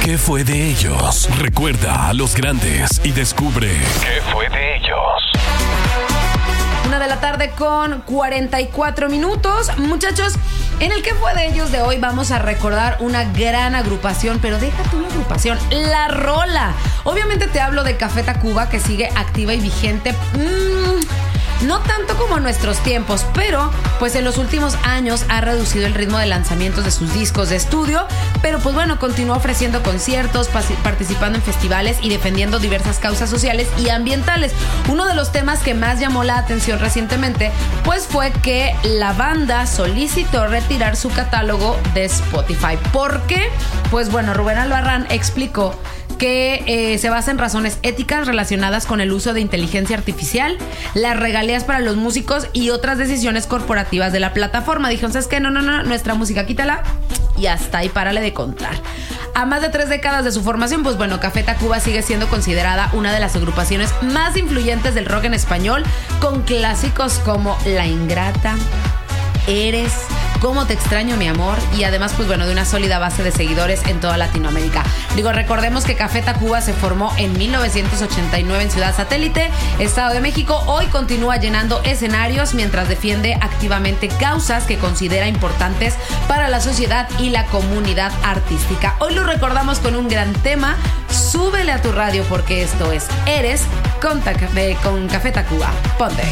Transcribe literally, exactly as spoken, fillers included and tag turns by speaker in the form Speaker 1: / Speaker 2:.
Speaker 1: ¿Qué fue de ellos? Recuerda a los grandes y descubre ¿qué fue de ellos?
Speaker 2: Una de la tarde con cuarenta y cuatro minutos. Muchachos, en el que fue de ellos de hoy vamos a recordar una gran agrupación, pero deja tú la agrupación, La Rola. Obviamente te hablo de Café Tacuba, que sigue activa y vigente. Mmm... No tanto como en nuestros tiempos, pero pues en los últimos años ha reducido el ritmo de lanzamientos de sus discos de estudio, pero pues bueno, continúa ofreciendo conciertos, participando en festivales y defendiendo diversas causas sociales y ambientales. Uno de los temas que más llamó la atención recientemente pues fue que la banda solicitó retirar su catálogo de Spotify. ¿Por qué? Pues bueno, Rubén Albarrán explicó que eh, se basa en razones éticas relacionadas con el uso de inteligencia artificial, las regalías para los músicos y otras decisiones corporativas de la plataforma. Dijeron, ¿sabes qué? No, no, no, nuestra música quítala y hasta ahí, párale de contar. A más de tres décadas de su formación, pues bueno, Café Tacuba sigue siendo considerada una de las agrupaciones más influyentes del rock en español, con clásicos como La Ingrata, Eres, Cómo te extraño mi amor, y además pues bueno, de una sólida base de seguidores en toda Latinoamérica. Digo, recordemos que Café Tacuba se formó en mil novecientos ochenta y nueve en Ciudad Satélite, Estado de México. Hoy continúa llenando escenarios mientras defiende activamente causas que considera importantes para la sociedad y la comunidad artística. Hoy lo recordamos con un gran tema. Súbele a tu radio porque esto es Eres con, ta- con Café Tacuba. Ponte.